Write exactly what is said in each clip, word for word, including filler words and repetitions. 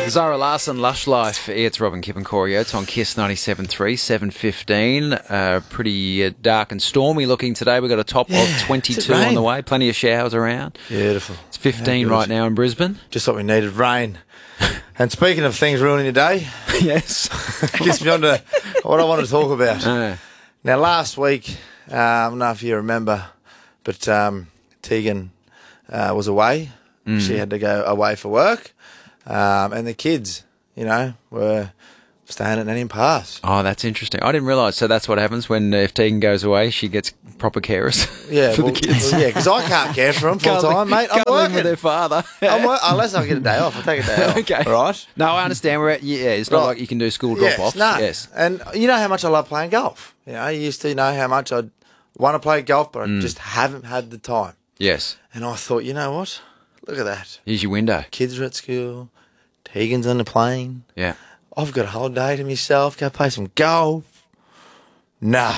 Zara Larson, Lush Life. It's Robin Kipp and Corey Oates on Kiss ninety-seven point three, seven fifteen. Uh, pretty uh, dark and stormy looking today. We've got a top Yeah, of twenty-two on the way. Plenty of showers around. Beautiful. It's fifteen Yeah, right now in Brisbane. Just what we needed, rain. And speaking of things ruining your day, Yes. gets me on to what I want to talk about. Uh, Now, last week, uh, I don't know if you remember, but um, Tegan uh, was away. Mm. She had to go away for work. Um, and the kids, you know, were staying at Nanny Pass. oh, that's interesting. I didn't realise. So that's what happens when uh, if Tegan goes away, she gets proper carers Yeah, for well, the kids. well, yeah, because I can't care for them full Can't time, live- mate. I'm can't live working. with their father. I'm wor- unless I get a day off, I'll take a day off. Okay. Right? No, I understand. We're at, yeah, it's not Right. like you can do school Yes, drop-off. no. Yes. And you know how much I love playing golf. You know, you used to know how much I want to play golf, but I Mm. just haven't had the time. Yes. And I thought, you know what? Look at that. Here's your window. Kids are at school. Tegan's on the plane. Yeah. I've got a whole day to myself. Go play some golf. No.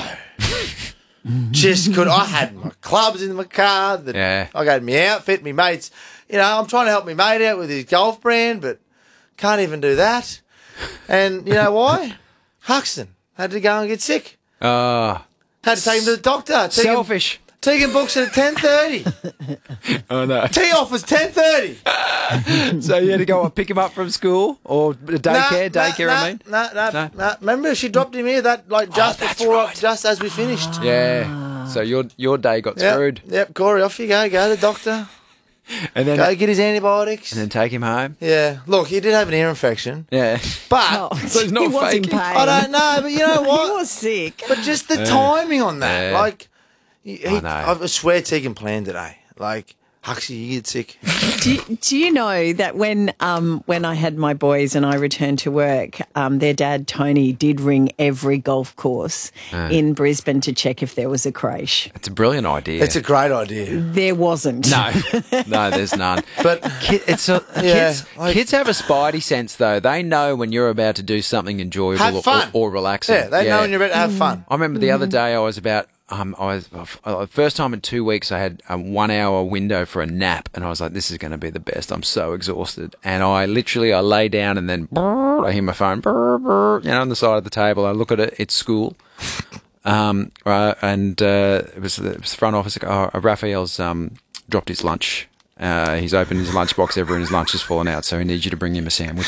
Just could. I had my clubs in my car. The, Yeah. I got my outfit, my mates. You know, I'm trying to help my mate out with his golf brand, but can't even do that. And you know why? Huxton had to go and get sick. Oh, Had to take him to the doctor. Tegan, selfish. Tegan books it at ten thirty. Oh, no. Tee off was ten thirty. So you had to go and pick him up from school or daycare, daycare, nah, I mean? No, no, No? no. Remember, she dropped him here that like just Oh, that's before, right. just as we finished. Yeah. So your your day got Yep, screwed. Yep, Corey, off you go. Go to the doctor. And then Go get his antibiotics. and then take him home. Yeah. Look, he did have an ear infection, Yeah. but Oh, So he's not he was in faking. pain. I don't know. But you know He what? was sick. But just the timing on that, Yeah. like, he, he, I know. I swear Tegan planned today. Like, Huxley, you get sick. Do you, do you know that when um, when I had my boys and I returned to work, um, their dad, Tony, did ring every golf course in Brisbane to check if there was a creche. It's a brilliant idea. It's a great idea. There wasn't. no, no, there's none. But Kid, it's a, Yeah, kids, like- kids have a spidey sense, though. They know when you're about to do something enjoyable Have or, fun. or, or relaxing. yeah, they know when you're about to have fun. I remember the other day I was about, um, I was, uh, first time in two weeks I had a one hour window for a nap and I was like, this is going to be the best. I'm so exhausted. And I literally, I lay down and then brrr, I hear my phone, brrr, brrr, you know, on the side of the table. I look at it, it's school. Um, uh, and uh, it was the it was the front office. Uh, Raphael's um, dropped his lunch. Uh, he's opened his lunchbox ever and his lunch has fallen out, so he needs you to bring him a sandwich.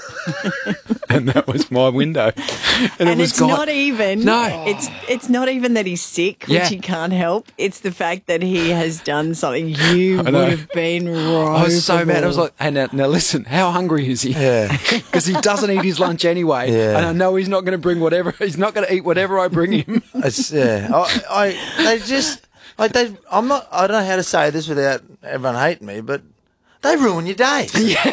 And that was my window. And, And it was it's gone. not even. No. It's it's not even that he's sick, which Yeah. he can't help. It's the fact that he has done something you would know. have been I was so mad. I was ropeable. like, hey, now, now listen, how hungry is he? Yeah. Because he doesn't eat his lunch anyway. Yeah. And I know he's not going to bring whatever, he's not going to eat whatever I bring him. It's, yeah. I, I, they just, like, they, I'm not, I don't know how to say this without everyone hating me, but they ruin your day.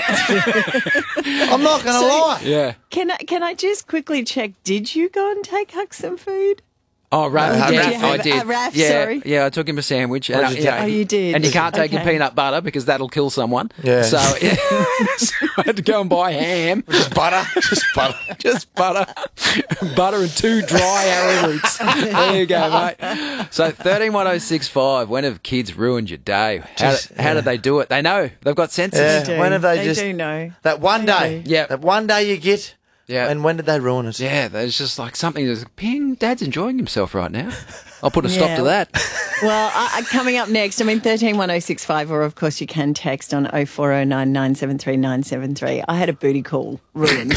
I'm not going to So- lie. Yeah. Can I can I just quickly check? Did you go and take Huck some food? Oh, Raph, Uh, yeah, did you I have- did. uh, Raph, yeah, sorry. yeah, I took him a sandwich. And What I- did you yeah, take? Oh, you did. And you can't take him Okay. peanut butter because that'll kill someone. Yeah. So, yeah. So I had to go and buy ham, Just butter. Just butter. just butter, butter and two dry arrowroots. There you go, mate. So thirteen one oh six five. When have kids ruined your day? How, Just- how yeah. did they do it? They know. They've got senses. Yeah. They do. When have they they just- do know. That one day. do. Yeah. That one day you get. Yeah. And when did they ruin it? Yeah, there's just like something that's ping, Dad's enjoying himself right now. I'll put a stop Yeah. to that. Well, uh, uh, coming up next, I mean, thirteen one oh six five, or of course you can text on oh four oh nine nine seven three nine seven three. I had a booty call ruined.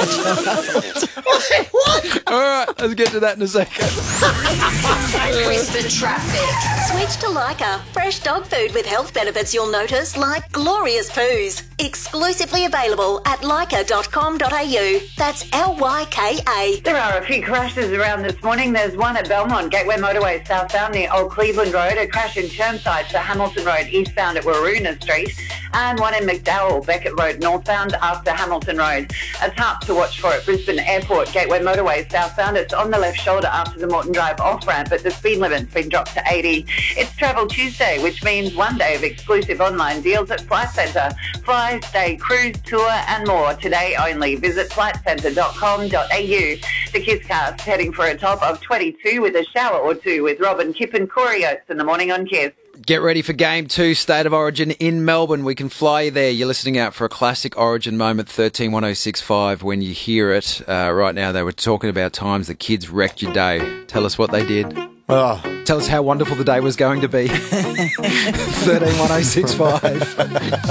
All right, let's get to that in a second. Brisbane traffic. Switch to Lyca. Fresh dog food with health benefits you'll notice, like glorious poos. Exclusively available at lyca dot com dot a u. That's L Y K A. There are a few crashes around this morning. There's one at Belmont, Gateway Motorway southbound near Old Cleveland Road, a crash in Chermside to Hamilton Road eastbound at Waroona Street, and one in McDowell, Beckett Road northbound after Hamilton Road. A tarp to watch for at Brisbane Airport, Gateway Motorway southbound. It's on the left shoulder after the Morton Drive off-ramp, but the speed limit's been dropped to eighty. It's Travel Tuesday, which means one day of exclusive online deals at Flight Centre. Fly, stay, cruise, tour and more today only. Visit flight centre dot com dot a u. The KISScast heading for a top of twenty-two with a shower or two with Robin Kipp and Corey Oates in the morning on Kiss. Get ready for Game two, State of Origin in Melbourne. We can fly you there. You're listening out for a classic Origin moment, thirteen one oh six five. When you hear it, uh, right now they were talking about times the kids wrecked your day. Tell us what they did. Oh. Tell us how wonderful the day was going to be. thirteen one oh six five.